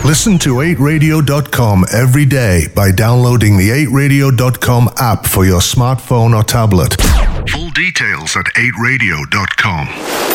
Listen to 8radio.com every day by downloading the 8radio.com app for your smartphone or tablet. Full details at 8radio.com.